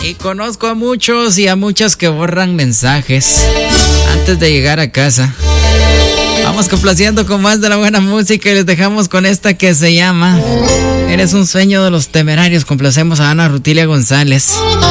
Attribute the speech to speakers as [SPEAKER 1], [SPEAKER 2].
[SPEAKER 1] Y conozco a muchos y a muchas que borran mensajes antes de llegar a casa. Vamos complaciendo con más de la buena música y les dejamos con esta que se llama Eres un sueño de los Temerarios. Complacemos a Ana Rutilia González.